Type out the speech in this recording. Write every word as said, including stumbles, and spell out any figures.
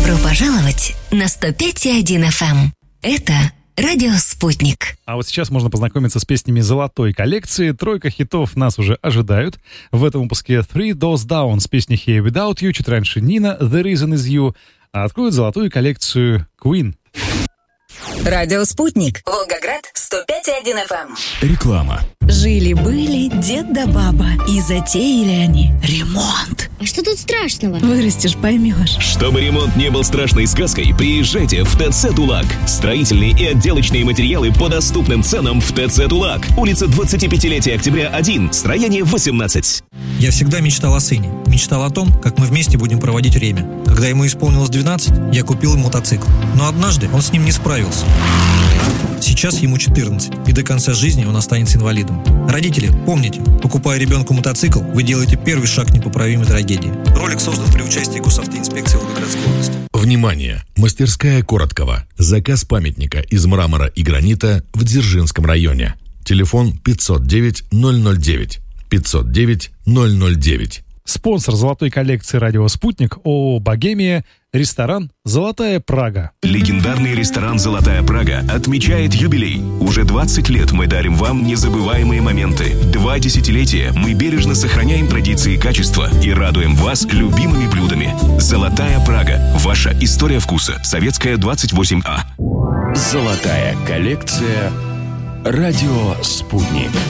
Добро пожаловать на сто пять и один эф эм. Это Радио Спутник. А вот сейчас можно познакомиться с песнями золотой коллекции. Тройка хитов нас уже ожидают. В этом выпуске Three Doors Down с песней Here Without You, чуть раньше Нина, The Reason Is You, а откроют золотую коллекцию Queen. Радио Спутник. Волгоград, сто пять и один эф эм. Реклама. Жили-были дед да баба, и затеяли они ремонт. А что тут страшного? Вырастешь, поймешь. Чтобы ремонт не был страшной сказкой, приезжайте в ТЦ «Тулак». Строительные и отделочные материалы по доступным ценам в ТЦ «Тулак». Улица двадцатипятилетия октября один, строение восемнадцать. Я всегда мечтал о сыне. Мечтал о том, как мы вместе будем проводить время. Когда ему исполнилось двенадцать, я купил ему мотоцикл. Но однажды он с ним не справился. Сейчас ему четырнадцать, и до конца жизни он останется инвалидом. Родители, помните, покупая ребенку мотоцикл, вы делаете первый шаг к непоправимой трагедии. Ролик создан при участии Госавтоинспекции Волгоградской области. Внимание! Мастерская Короткова. Заказ памятника из мрамора и гранита в Дзержинском районе. Телефон пятьсот девять ноль ноль девять. пятьсот девять ноль ноль девять. Спонсор золотой коллекции «Радио Спутник» ООО «Богемия», ресторан «Золотая Прага». Легендарный ресторан «Золотая Прага» отмечает юбилей. Уже двадцать лет мы дарим вам незабываемые моменты. Два десятилетия мы бережно сохраняем традиции качества и радуем вас любимыми блюдами. «Золотая Прага» – ваша история вкуса. Советская, двадцать восемь А. Золотая коллекция «Радио Спутник».